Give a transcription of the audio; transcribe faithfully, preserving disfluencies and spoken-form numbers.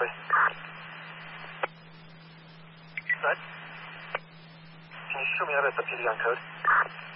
please. Right. Can you show me out at the P D on code?